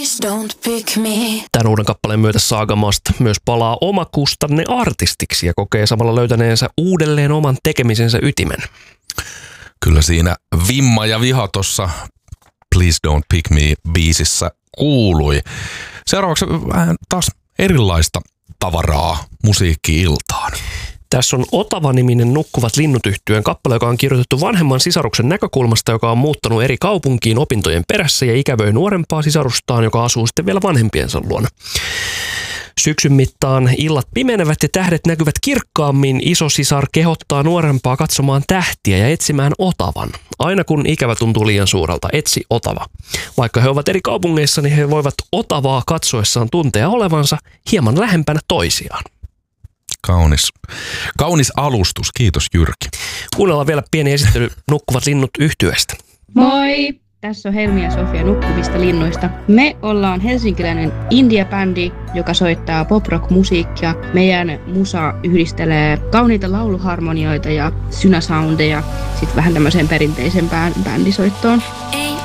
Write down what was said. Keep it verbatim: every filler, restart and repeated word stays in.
Please don't pick me. Tämän uuden kappaleen myötä Saga Must myös palaa omakustanne artistiksi ja kokee samalla löytäneensä uudelleen oman tekemisensä ytimen. Kyllä siinä vimma ja viha tuossa Please Don't Pick Me -biisissä kuului. Seuraavaksi vähän taas erilaista tavaraa musiikki-iltaan. Tässä on Otava-niminen Nukkuvat linnut -yhtyeen kappale, joka on kirjoitettu vanhemman sisaruksen näkökulmasta, joka on muuttanut eri kaupunkiin opintojen perässä ja ikävöi nuorempaa sisarustaan, joka asuu sitten vielä vanhempiensa luona. Syksyn mittaan illat pimenevät ja tähdet näkyvät kirkkaammin. Isosisar kehottaa nuorempaa katsomaan tähtiä ja etsimään Otavan. Aina kun ikävä tuntuu liian suurelta, etsi Otava. Vaikka he ovat eri kaupungeissa, niin he voivat Otavaa katsoessaan tuntea olevansa hieman lähempänä toisiaan. Kaunis. Kaunis alustus. Kiitos Jyrki. Kuunnellaan vielä pieni esittely Nukkuvat linnut -yhtyeestä. Moi! Tässä on Helmi ja Sofia Nukkuvista linnuista. Me ollaan helsinkiläinen indie-bändi, joka soittaa pop-rock-musiikkia. Meidän musa yhdistelee kauniita lauluharmonioita ja synäsoundeja sitten vähän tämmöiseen perinteisempään bändisoittoon. Ei